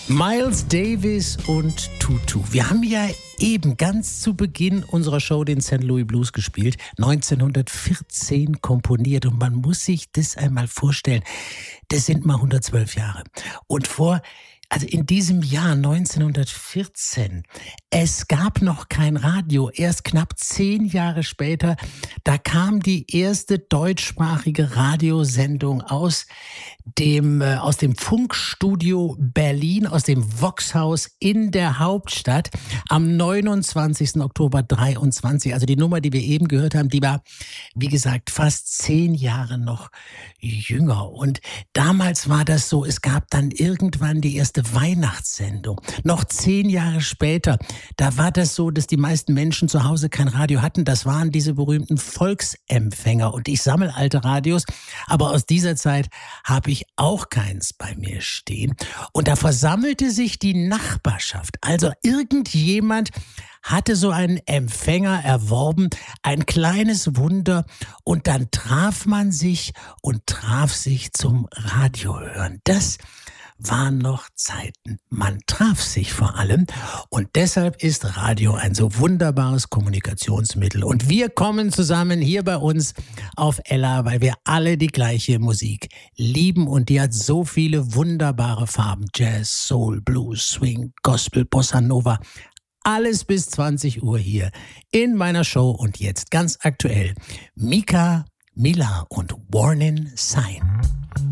Miles Davis und Tutu. Wir haben ja eben ganz zu Beginn unserer Show den St. Louis Blues gespielt, 1914 komponiert. Und man muss sich das einmal vorstellen, das sind mal 112 Jahre. Und also in diesem Jahr 1914, es gab noch kein Radio. Erst knapp 10 Jahre später, da kam die erste deutschsprachige Radiosendung aus dem Funkstudio Berlin, aus dem Voxhaus in der Hauptstadt am 29. Oktober 23. Also die Nummer, die wir eben gehört haben, die war, wie gesagt, fast 10 Jahre noch jünger. Und damals war das so, es gab dann irgendwann die erste Weihnachtssendung. Noch 10 Jahre später, da war das so, dass die meisten Menschen zu Hause kein Radio hatten. Das waren diese berühmten Volksempfänger. Und ich sammle alte Radios, aber aus dieser Zeit habe ich auch keins bei mir stehen. Und da versammelte sich die Nachbarschaft. Also irgendjemand hatte so einen Empfänger erworben, ein kleines Wunder, und dann traf man sich zum Radiohören. Das waren noch Zeiten. Man traf sich vor allem, und deshalb ist Radio ein so wunderbares Kommunikationsmittel. Und wir kommen zusammen hier bei uns auf Ella, weil wir alle die gleiche Musik lieben, und die hat so viele wunderbare Farben. Jazz, Soul, Blues, Swing, Gospel, Bossa Nova. Alles bis 20 Uhr hier in meiner Show. Und jetzt ganz aktuell Mika, Mila und Warning Sign.